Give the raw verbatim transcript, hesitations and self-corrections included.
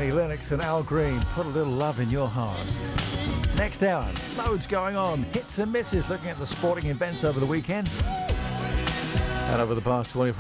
Annie Lennox and Al Green, Put a Little Love in Your Heart. Next hour, loads going on, hits and misses, looking at the sporting events over the weekend. And over the past twenty-four